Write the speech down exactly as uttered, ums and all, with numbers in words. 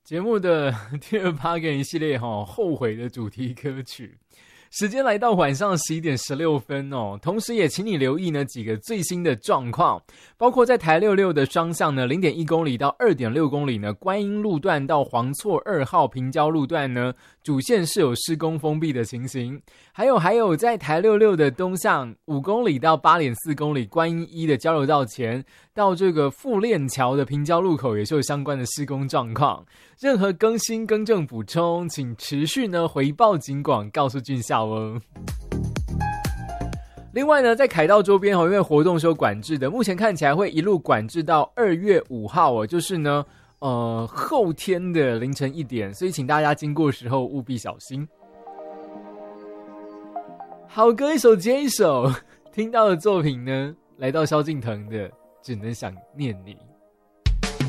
节目的第二趴给你系列齁后悔的主题歌曲。时间来到晚上十一点十六分哦，同时也请你留意呢几个最新的状况，包括在台六六的双向呢 零点一公里到 二点六公里呢，观音路段到黄厝二号平交路段呢，主线是有施工封闭的情形。还有还有在台六六的东向五公里到 八点四公里，观音一的交流道前到这个富链桥的平交路口也是有相关的施工状况。任何更新更正补充，请持续呢回报警广告诉俊孝哦。另外呢，在凯道周边哦，因为活动是有管制的，目前看起来会一路管制到二月五号哦，就是呢呃后天的凌晨一点，所以请大家经过时候务必小心。好歌一首接一首，听到的作品呢，来到萧敬腾的《只能想念你》。